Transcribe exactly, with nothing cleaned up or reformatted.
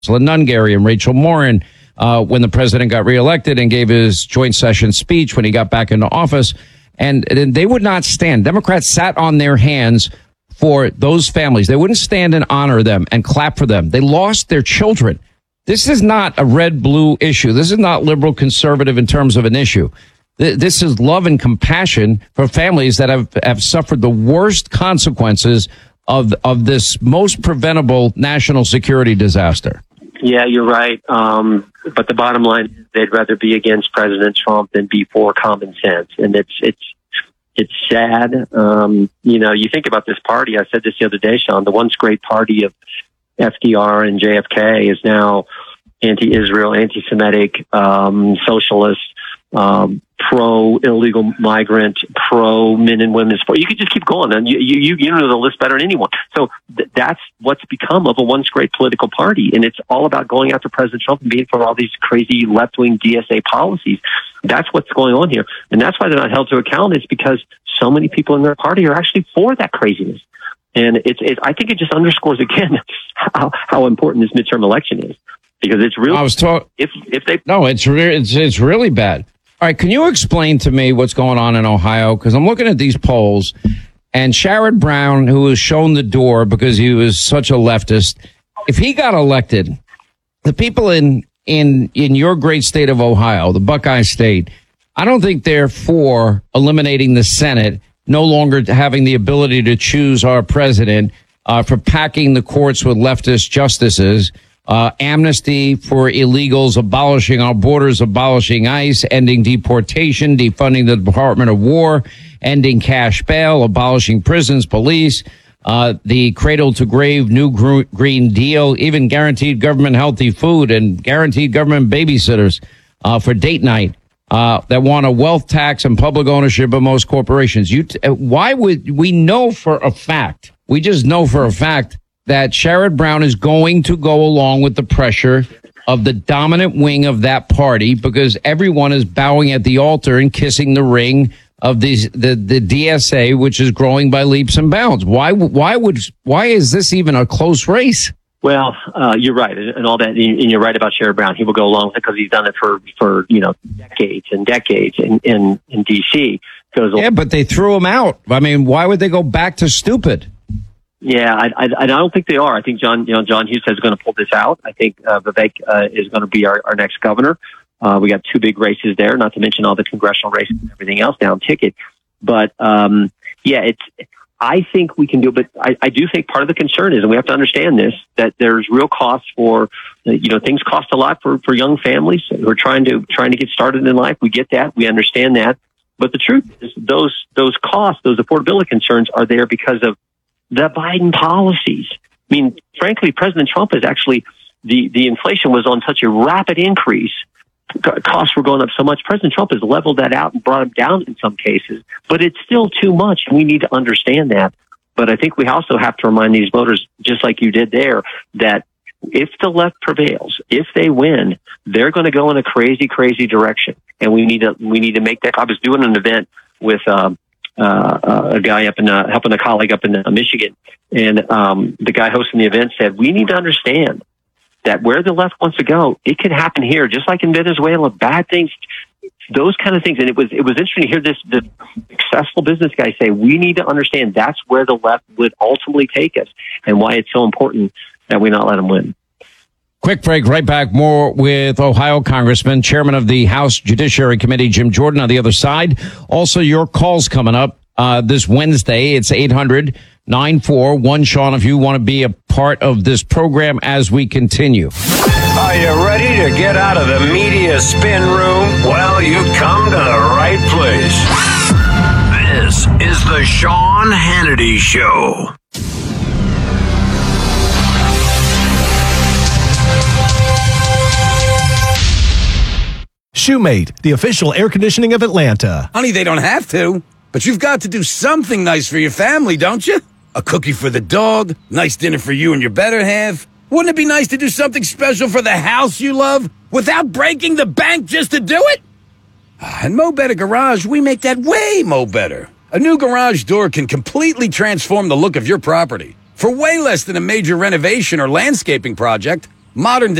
Nungary and Rachel Morin uh, when the president got reelected and gave his joint session speech when he got back into office. And, and they would not stand. Democrats sat on their hands for those families. They wouldn't stand and honor them and clap for them. They lost their children. This is not a red-blue issue. This is not liberal-conservative in terms of an issue. This is love and compassion for families that have, have suffered the worst consequences of of this most preventable national security disaster. Yeah, you're right. Um, but the bottom line is they'd rather be against President Trump than be for common sense. And it's it's it's sad. Um, you know, you think about this party. I said this the other day, Sean. The once great party of F D R and J F K is now anti-Israel, anti-Semitic, um, socialist, um, pro-illegal migrant, pro-men and women's sport. You could just keep going, and you you you know the list better than anyone. So th- that's what's become of a once great political party, and it's all about going after President Trump and being for all these crazy left-wing D S A policies. That's what's going on here, and that's why they're not held to account. Is because so many people in their party are actually for that craziness, and it's it, I think it just underscores again how how important this midterm election is, because it's really. I was talking. If if they no, it's re- it's it's really bad. All right, can you explain to me what's going on in Ohio? Because I'm looking at these polls, and Sherrod Brown, who was shown the door because he was such a leftist, if he got elected, the people in in in your great state of Ohio, the Buckeye State, I don't think they're for eliminating the Senate, no longer having the ability to choose our president, uh, for packing the courts with leftist justices. Uh, amnesty for illegals, abolishing our borders, abolishing ICE, ending deportation, defunding the Department of War, ending cash bail, abolishing prisons, police, uh, the cradle to grave new gr- Green Deal, even guaranteed government healthy food and guaranteed government babysitters, uh, for date night, uh, that want a wealth tax and public ownership of most corporations. You, t- why would we know for a fact? We just know for a fact that Sherrod Brown is going to go along with the pressure of the dominant wing of that party, because everyone is bowing at the altar and kissing the ring of these the the D S A, which is growing by leaps and bounds. Why why would why is this even a close race? Well, uh, you're right, and all that, and you're right about Sherrod Brown. He will go along with it because he's done it for for you know decades and decades in in, in D C. Goes yeah, but they threw him out. I mean, why would they go back to stupid? Yeah, I, I, I don't think they are. I think John, you know, John Husted is going to pull this out. I think uh, Vivek uh, is going to be our, our next governor. Uh, we got two big races there, not to mention all the congressional races and everything else down ticket. But um, yeah, it's. I think we can do it, but I, I do think part of the concern is, and we have to understand this, that there's real costs for, you know, things cost a lot for, for young families who are trying to trying to get started in life. We get that, we understand that, but the truth is, those those costs, those affordability concerns, are there because of the Biden policies. I mean, frankly, President Trump is actually, the, the inflation was on such a rapid increase. Costs were going up so much. President Trump has leveled that out and brought them down in some cases, but it's still too much. We need to understand that. But I think we also have to remind these voters, just like you did there, that if the left prevails, if they win, they're going to go in a crazy, crazy direction. And we need to, we need to make that. I was doing an event with, um, Uh, uh, a guy up in, uh, helping a colleague up in uh, Michigan. And um, the guy hosting the event said, we need to understand that where the left wants to go, it can happen here, just like in Venezuela, bad things, those kind of things. And it was, it was interesting to hear this, the successful business guy say, we need to understand that's where the left would ultimately take us and why it's so important that we not let them win. Quick break, right back. More with Ohio Congressman, Chairman of the House Judiciary Committee, Jim Jordan, on the other side. Also, your calls coming up uh this Wednesday. It's eight hundred nine four one Sean if you want to be a part of this program as we continue. Are you ready to get out of the media spin room? Well, you've come to the right place. This is the Sean Hannity Show. Shoemate, the official air conditioning of Atlanta. Honey, they don't have to, but you've got to do something nice for your family, don't you? A cookie for the dog, nice dinner for you and your better half. Wouldn't it be nice to do something special for the house you love without breaking the bank just to do it? At Mo Better Garage, we make that way mo better. A new garage door can completely transform the look of your property. For way less than a major renovation or landscaping project, Modern